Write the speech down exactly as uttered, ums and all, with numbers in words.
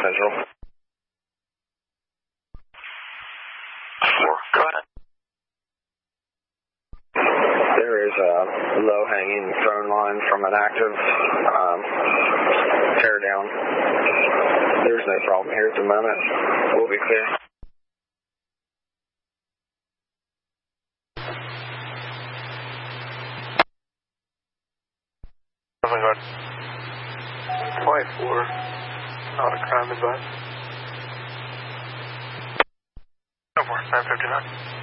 Central. Four, go ahead. There is a low-hanging phone line from an active um, tear down. There's no problem here at the moment. We'll be clear. twenty-four, not a crime advice. nine fifty-nine.